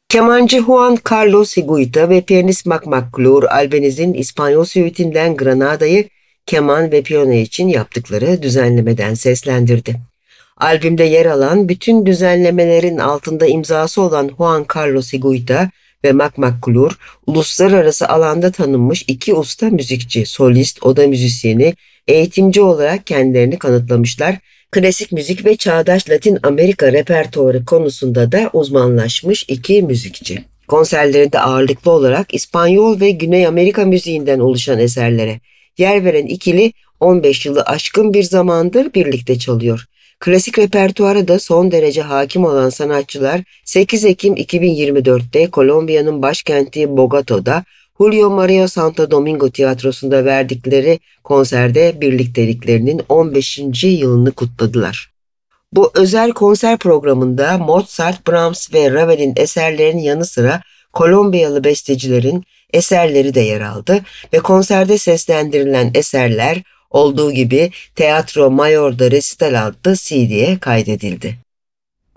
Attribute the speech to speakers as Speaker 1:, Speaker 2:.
Speaker 1: Kemancı Juan Carlos Higuita ve piyanist Mac McClure, Albaniz'in İspanyol süitinden Granada'yı keman ve piyano için yaptıkları düzenlemeden seslendirdi. Albümde yer alan bütün düzenlemelerin altında imzası olan Juan Carlos Higuita ve Mac McClure, uluslararası alanda tanınmış iki usta müzikçi, solist, oda müzisyeni, eğitimci olarak kendilerini kanıtlamışlar. Klasik müzik ve çağdaş Latin Amerika repertuarı konusunda da uzmanlaşmış iki müzikçi. Konserlerinde ağırlıklı olarak İspanyol ve Güney Amerika müziğinden oluşan eserlere yer veren ikili 15 yılı aşkın bir zamandır birlikte çalıyor. Klasik repertuara da son derece hakim olan sanatçılar 8 Ekim 2024'te Kolombiya'nın başkenti Bogota'da Julio Mario Santo Domingo tiyatrosunda verdikleri konserde birlikteliklerinin 15. yılını kutladılar. Bu özel konser programında Mozart, Brahms ve Ravel'in eserlerinin yanı sıra Kolombiyalı bestecilerin eserleri de yer aldı ve konserde seslendirilen eserler olduğu gibi Teatro Mayor'da Resital adlı CD'ye kaydedildi.